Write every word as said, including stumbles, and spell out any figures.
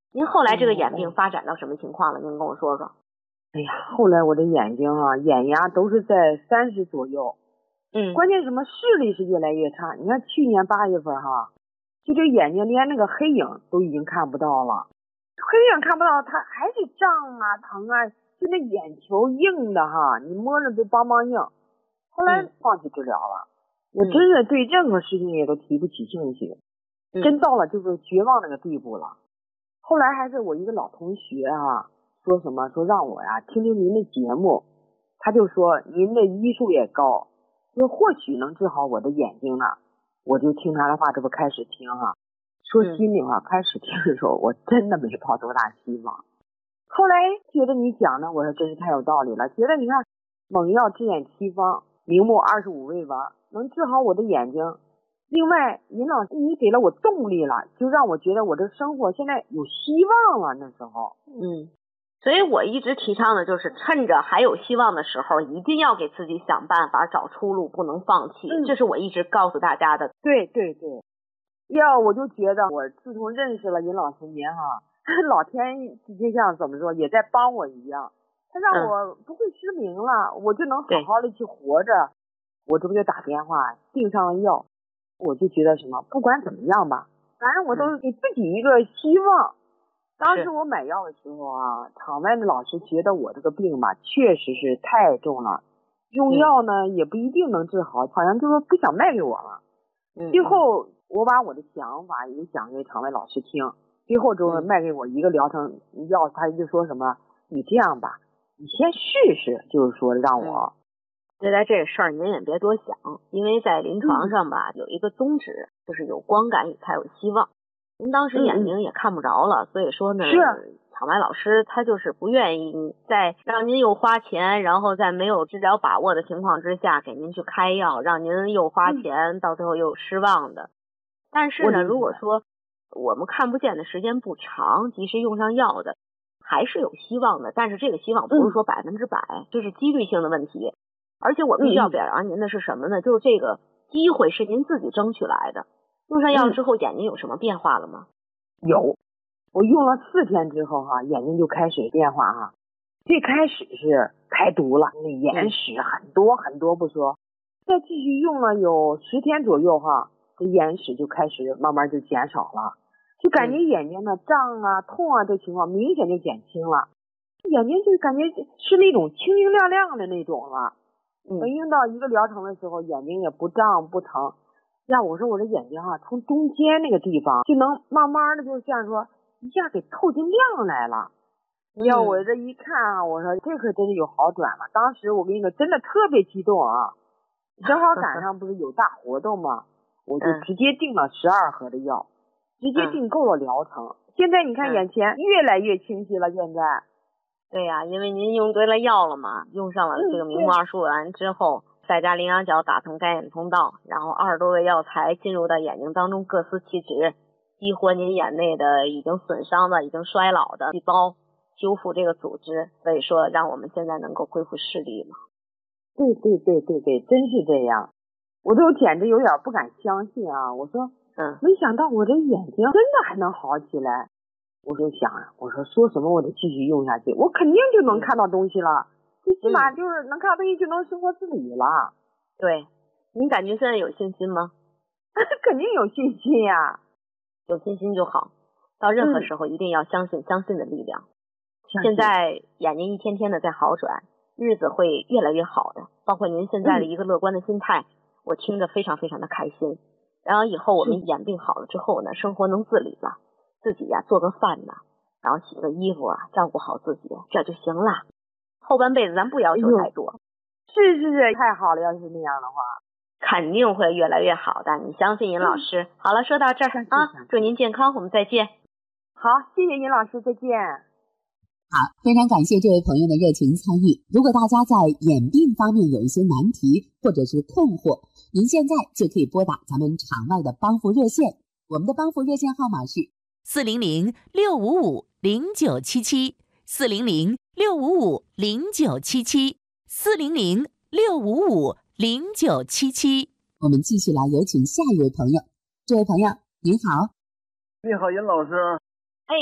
您后来这个眼病发展到什么情况了？您跟我说说。 哎呀，后来我的眼睛啊，眼压都是在三十左右。 嗯， 关键什么视力是越来越差。你看去年八月份哈，就这眼睛连那个黑影都已经看不到了，黑影看不到，它还是胀啊疼啊，就那眼球硬的哈，你摸着都梆梆硬。后来放弃治疗了，嗯、我真是对任何事情也都提不起兴趣，嗯、真到了就是绝望那个地步了。后来还是我一个老同学啊，说什么说让我呀听听您的节目，他就说您的医术也高，说或许能治好我的眼睛呢。我就听他的话，这不开始听哈、啊。说心里话，嗯、开始听的时候，我真的没抱多大希望。后来觉得你讲的，我说真是太有道理了。觉得你看猛药治眼七方，明目二十五味丸，能治好我的眼睛。另外，尹老师你给了我动力了，就让我觉得我的生活现在有希望了。那时候， 嗯。所以我一直提倡的就是趁着还有希望的时候，一定要给自己想办法找出路，不能放弃。嗯、这是我一直告诉大家的。 对对对，要我就觉得我自从认识了尹老师您哈，老天就像怎么说也在帮我一样，他让我不会失明了，嗯、我就能好好的去活着。我这不就打电话订上了药，我就觉得什么不管怎么样吧，反正我都是给自己一个希望。嗯当时我买药的时候啊，场外的老师觉得我这个病吧，确实是太重了，用药呢、嗯、也不一定能治好，好像就说不想卖给我了。嗯、最后我把我的想法也讲给场外老师听，最后就卖给我一个疗程药，他就说什么，你这样吧，你先试试，就是说让我。 对待这事儿您也别多想，因为在临床上吧、嗯、有一个宗旨，就是有光感才有希望。您当时眼睛也看不着了，嗯、所以说呢，场外老师他就是不愿意在让您又花钱，然后在没有治疗把握的情况之下给您去开药，让您又花钱，嗯、到最后又失望的。但是呢，如果说我们看不见的时间不长，及时用上药的，还是有希望的。但是这个希望不是说百分之百，这是几率性的问题。而且我必须要表扬您的是什么呢？就是这个机会是您自己争取来的。用上药之后，眼睛有什么变化了吗？ 有，我用了四天之后哈、啊，眼睛就开始变化哈、啊。最开始是排毒了，那眼屎很多很多不说，再继续用了有十天左右哈、啊，这眼屎就开始慢慢就减少了，就感觉眼睛呢胀啊、痛啊这情况明显就减轻了，眼睛就感觉是那种清清亮亮的那种了。嗯，用到一个疗程的时候，眼睛也不胀不疼。呀，我说我这眼睛哈、啊，从中间那个地方就能慢慢的就像说一下给透进亮来了。要、嗯、我这一看啊，我说这可真是有好转了。当时我跟你说，真的特别激动啊！正好赶上不是有大活动吗？我就直接订了十二盒的药，直接订购了疗程。嗯、现在你看眼前越来越清晰了。现在， 对呀、啊，因为您用对了药了嘛，用上了这个明目二十五丸之后。嗯再加羚羊角打通干眼通道，然后二十多味药材进入到眼睛当中，各司其职，激活您眼内的已经损伤的、已经衰老的细胞，修复这个组织，所以说让我们现在能够恢复视力嘛。 对对对对对，真是这样，我都简直有点不敢相信啊！我说，嗯，没想到我这眼睛真的还能好起来。我就想啊，我说说什么我得继续用下去，我肯定就能看到东西了。嗯最起码就是能看到东西就能生活自理了。 对，您感觉现在有信心吗？ 肯定有信心呀、啊， 有信心就好。到任何时候一定要相信、嗯、相信的力量。现在眼睛一天天的在好转，日子会越来越好的。包括您现在的一个乐观的心态，嗯、我听着非常非常的开心。然后以后我们眼病好了之后呢，生活能自理了，自己呀、啊、做个饭呐，然后洗个衣服啊，照顾好自己，这就行了。后半辈子咱不要求太多。 是是是，太好了，要是那样的话肯定会越来越好的，你相信尹老师、嗯、好了，说到这儿啊，祝您健康，我们再见。 好，谢谢尹老师，再见。 好，非常感谢这位朋友的热情参与。如果大家在眼病方面有一些难题或者是困惑，您现在就可以拨打咱们场外的帮扶热线，我们的帮扶热线号码是四零零六五五零九七七四零零六五五零九七七四零零六五五零九七七。 我们继续来有请下一位朋友。这位朋友您好。 你好，尹老师。